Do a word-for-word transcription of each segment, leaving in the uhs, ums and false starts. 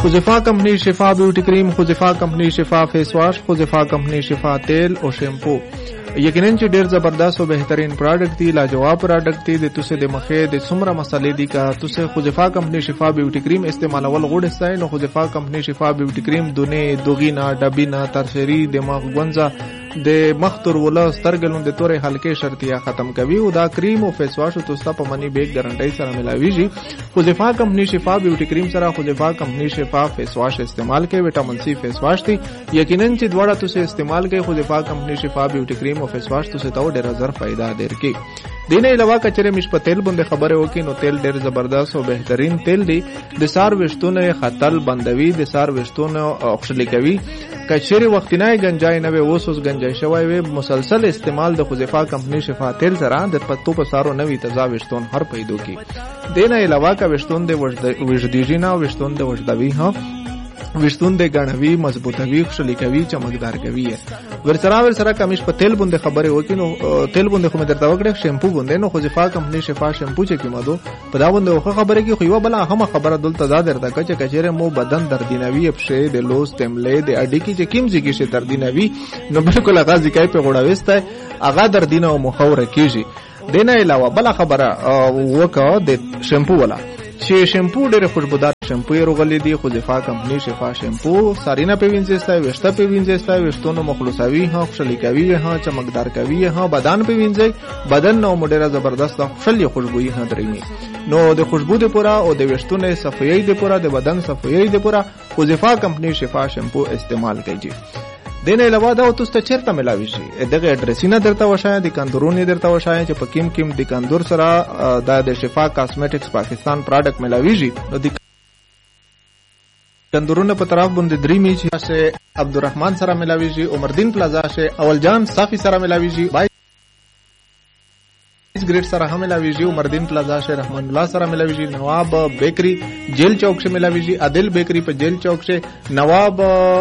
خزفا کمپنی شفا بیوٹی کریم، خزفا کمپنی شفا فیس واش، خزفا کمپنی شفا تیل او شیمپو یقینا چې ډیر زبردست او بهترین پروډکټ دی، لاجواب پروډکټ دی. د توسه د مخې د څومره مسالې دي کا توسه خزفا کمپنی شفا بیوټی کریم استعمالول غوړ استای نو خزفا کمپنی شفا بیوټی کریم دونه دوغینا ډبینا ترشری د مخ غونځه د مختور ولا سترګلون د تورې حلقې شرطیا ختم کوي او دا کریم او فیس واش او توسه په منی بیگ ګارانټي سره ملاويږي. خزفا کمپنی شفا بیوټی کریم سره خزفا کمپنی شفا فیس واش استعمال کوي، وټامین سی فیس واش دی. یقینا چې دواړه توسه استعمال کوي خزفا کمپنی شفا بیوټی کریم او فیس واش توسه ته ډېر زر فائدہ درکې. دینه علاوه کچره مش په تیل باندې خبره وکي نو تیل ډېر زبردست او بهترین تیل دی. د سار وشتونه خطل بندوي، د سار وشتونه اخشلي کوي. کچره وختینای گنجای نه و اوس اوس گنجای شوی و مسلسل استعمال د خزفا کمپنی شفا تیل سره د پتو په سارو نوی تازه وشتون هر پیدو کی. دینه علاوه کا وشتون د وجدیجینا وشتون د وجدوی ها وشتون د غنوي مضبوطوي خشلي کوي چمکدار کوي. ورسره ورسره کمیش په تیل باندې خبره وکي نو تیل باندې خو مې درته وکړه شیمپو باندې نو خزفا کمپنی شفا شیمپو چې کیمادو په دا باندې خو خبره کی خو یو بل هم خبره دلته دا درته کچ کچره مو بدن دردینوي په د لوز تملې د اډی کی چې کیم ځګی شه دردینوي نو بالکل هغه ځکای په غوړاوسته هغه دردینه او مخوره کیږي. دینه علاوه بل خبره وکړه د شیمپو ولا چې شیمپو ډېر خوشبودار شیمپو یې روغلې دي. خزفا کمپنی شفا شیمپو سارینا په وینځستای وشته په وینځستای وشتونو مخلوصاوي ها خوشالي کوي ها چمکدار کوي ها بدن په وینځي بدن نو مډره زبردست خوشالي خوشبوئی ها درېمي نو د خوشبو د پورا او د وشتونو صفایي د پورا د بدن صفایي د پورا خزفا کمپنی شفا شیمپو استعمال کوي. دینه علاوه دا تاسو ته چیرته ملاوي شي دغه اډرسینه درته وشای د کندورونی درته وشای چې په کیم کیم د کندور سره د شفا کاسمیټکس پاکستان پروډکټ ملاويږي. نو د کندورونه په طرف باندې درې میچ شه عبدالرحمن سره ملاويږي، عمردین پلازا شه اول جان صافي سره ملاويږي، گریڈ سره هم ملاويږي، عمردین پلازا شه رحمان الله سره ملاويږي، نواب بیکری جیل چوک شه ملاويږي، عادل بیکری په جیل چوک شه، نواب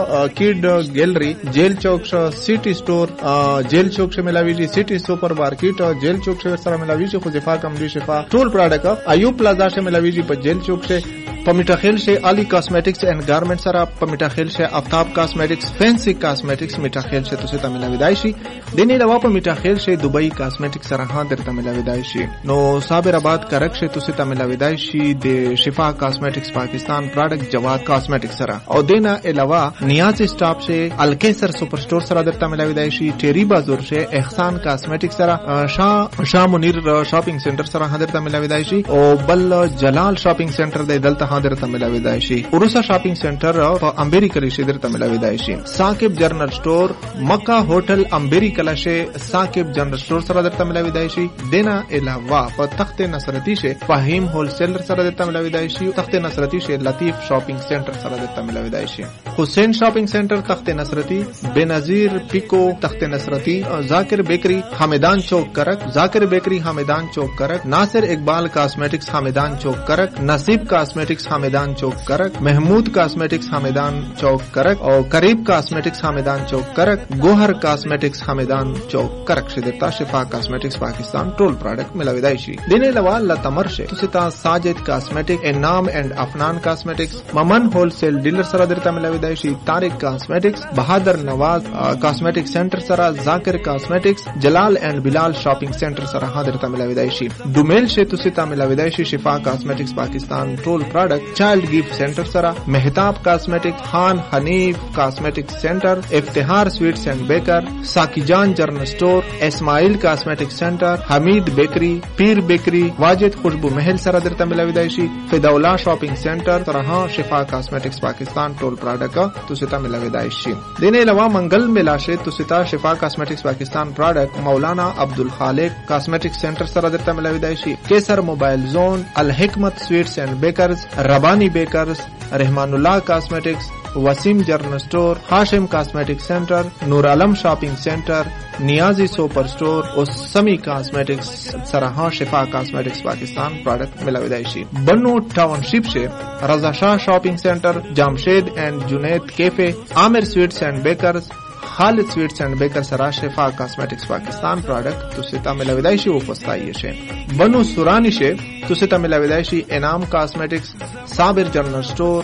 کیډ گیلری جیل چوک شه، سیټي سٹور جیل چوک شه ملاويږي، سیټي سپر مارکیټ جیل چوک شه سره ملاويږي. خزفا کمپنی شفا ټول پروډکټ ایوب پلازا شه ملاويږي په جیل چوک شه، په میټاخیل شه علی کاسمیټکس اینڈ گارمنټ سره، په میټاخیل شه آفتاب کاسمیټکس فینسی کاسمیټکس میټاخیل شه تاسو ته ملاوي شي. دنه علاوه په میټاخیل شه دبي کاسمیټکس سره ها درته ملاوي شي. نو صابر آباد کرک شه تاسو ته ملاوي شي د شفا کاسمیټکس پاکستان پروډکټ جواد کاسمیټکس سره. او دنه علاوه نیاز سٹاپ شه الکیسر سپر سٹور سره درته ملاوي شي، ټيري بازار شه احسان کاسمیټکس سره، شاه شاه منیر شاپینګ سنټر سره ها درته ملاوي شي، او بل جلال شاپینګ سنټر د دلته درته ملاوي شي. اوروسا شاپینګ سنټر په امبيري کلی شي درته ملاوي شي. ساکب جنرل سٹور مکه هوټل امبيري کلا شي ساکب جنرل سٹور سره درته ملاوي شي. دنه علاوه په تخت نصرتی شي فهیم هول سیلر سره درته ملاوي شي، تخت نصرتی شي لطیف شاپینګ سنټر سره درته ملاوي شي. حسین شاپینګ سنټر تخت نصرتی، بنظیر پیکو تخت نصرتی، ذاکر بیکری حمیدان چوک کرک، ذاکر بیکری حمیدان چوک کرک، ناصر اقبال کاسمیټکس حمیدان چوک کرک، نصیب کاسمیټکس حمیدان چوک کرک، محمود کاسمیټکس حمیدان چوک کرک، او قریب کاسمیټکس حمیدان چوک کرک، گوهر کاسمیټکس حمیدان چوک کرک شه د شفا کاسمیټکس پاکستان ټول پروډکټ ملاوي شي. دینه علاوه لتمر شه تاسو ته ساجد کاسمیټک، انعام اینڈ افنان کاسمیټکس، ممن هول سیل ډیلر سره درته ملاوي شي، طارق کاسمیټکس، بہادر نواز کاسمیټک سنټر سره، ذاکر کاسمیټکس، جلال اینڈ بلال شاپینګ سنټر سره ها درته ملاوي شي. دومیل شه تاسو ته ملاوي شي شفا کاسمیټکس پاکستان ټول پروډکټ چائلڈ گفٹ سینٹر سرا، مہتاب کاسمیٹک، خان حنیف کاسمیٹک سینٹر، افتخار سویٹس اینڈ بیکر، ساکی جان جرنل سٹور، اسماعیل کاسمیٹک سینٹر، حمید بیکری، پیر بیکری، واجد خوشبو محل سره درته ملاوي شي، فداولا شاپینګ سینټر سره شفا کاسمیټکس پاکستان ټول پروډکټ تاسو ته ملاوي شي. دینه علاوه منګل ملاشه تاسو ته شفا کاسمیټکس پاکستان پروډکټ مولانا عبدالخالق کاسمیټک سینټر سره درته ملاوي شي، کیسر موبایل زون، الحکمت سویټس اینڈ بیکرز، ربانی بیکرز، رحمان الله کاسمیټکس، وسیم جرنل سٹور، هاشم کاسمیټک سنټر، نور عالم شاپینګ سنټر، نیازی سپر سٹور او سمی کاسمیټکس سره شفا کاسمیټکس پاکستان پروډکټ ملاوي شي. بنو ټاونشپ شه رضا شاه شاپینګ سنټر، جامشید اینڈ جنید کیفے، عامر سویټس اینڈ بیکرز، خالد سویټس اینڈ بیکر سره شفا کاسمیټکس پاکستان پروډکټ تاسو ته ملاوي شي او پستایي شي. بنو سورانی شه تاسو ته ملاوي شي انعام کاسمیټکس، صابر جنرل سٹور،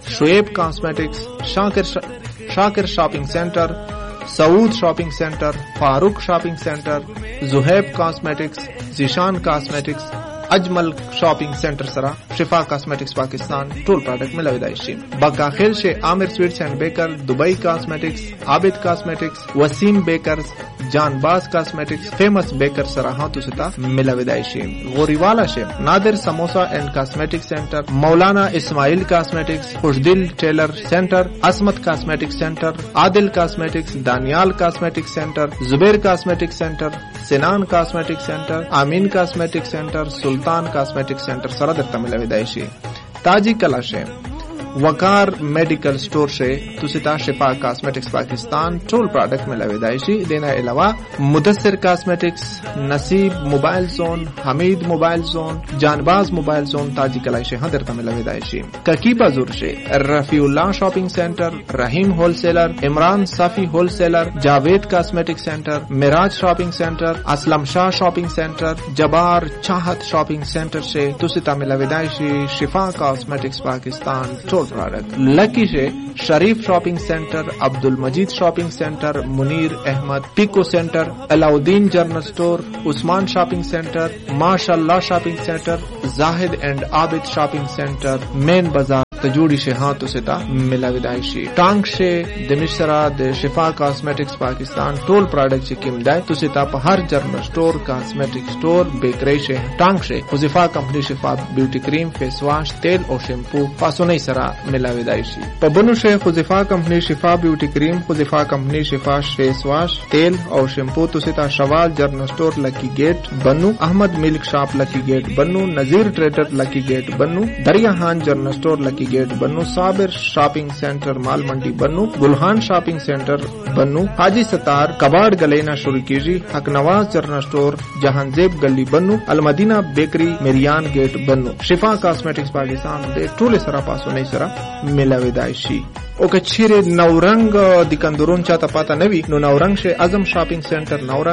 شعیب کاسمیٹکس، شاکر شاکر شاپنگ سینٹر، سعود شاپنگ سینٹر، فاروق شاپنگ سینٹر، زہیب کاسمیٹکس، زیشان کاسمیٹکس، اجمل شاپنگ سینٹر سرا شفا کاسمیٹکس پاکستان ټول پروډکټ ملوي شي. بکاخیل شه عامر سویټس اینڈ بیکر، دبئی کاسمیٹکس، عابد کاسمیٹکس، وسیم بیکرز، جان باز کاسمیٹکس، فیمس بیکر سرا ہاں تو ستا ملوي شي. غوریوالا شه نادر سموسا اینڈ کاسمیٹک سینٹر، مولانا اسماعیل کاسمیٹکس، خوشدل ٹیلر سینٹر، عصمت کاسمیٹک سینٹر، عادل کاسمیٹکس، دانیال کاسمیٹک سینٹر، زبیر کاسمیٹک سینٹر، سنان کاسمیٹک سینٹر، آمین کاسمیٹک سینٹر، سلطان کاسمیٹک سینٹر سره درته ملوي شي. تاجی کلا شه وقار میڈیکل سٹور شه تستا شفا کاسمیٹکس پاکستان ټول پروډکټ ملوي شي. دینا علاوه مدثر کاسمیٹکس، نصیب موبائل زون، حمید موبائل زون، جانباز موبائل زون تاجی کلا شه هم درته ملوي شي. ککی بازور شه رفیع الله شاپنگ سینٹر، رحیم ہول سیلر، عمران صافی ہول سیلر، جاوید کاسمیٹک سینٹر، معراج شاپنگ سینٹر، اسلم شاہ شاپنگ سینٹر، جبار چاہت شاپنگ سینٹر شه تستا ملوي شي. شفا کاسمیٹکس پاکستان ټول پروڈکٹ. لکی سے شریف شاپنگ سینٹر، عبد المجید شاپنگ سینٹر، منیر احمد پیکو سینٹر، علاؤدین جنرل سٹور، عثمان شاپنگ سینٹر، ماشاء اللہ شاپنگ سینٹر، زاہد اینڈ عابد شاپنگ سینٹر، مین بازار تجوڑی سے ہاں تو ستا ملاوی شي. ٹانگ سے دمشرا د شفا کاسمیٹکس پاکستان ټول پروڈکٹ چې کیم دی تو ستا په هر جنرل سٹور، کاسمیٹک سٹور، بیکری سے ٹانگ سے حذیفہ کمپنی شفا بیوٹی کریم، فیس واش، تیل او شیمپو پاسونی سرا ملاوی شي. په بنو سے حذیفہ کمپنی شفا بیوٹی کریم، حذیفہ کمپنی شفا فیس واش، تیل او شیمپو تو ستا شوال جنرل سٹور لکی گیٹ بنو، احمد ملک شاپ لکی گیٹ بنو، نذیر ٹریڈر لکی گیٹ بنو، دریا خان جنرل سٹور لکی گیٹ بنو، صابر شاپنگ سینٹر مال منڈی بنو، گلہان شاپنگ سینٹر بنو، حاجی ستار کباڑ گلینا شروع کیجی، حق نواز جنرل سٹور جہان زیب گلی بنو، المدینہ بیکری میریان گیٹ بنو. شفا کاسمیٹکس پاکستان دے ټول سره پاسو نه سره ملاوي شي. او که چیرې نورنګ د کندرون چاته پاته نوي نو نورنګ شه اعظم شاپنگ سینٹر نورنګ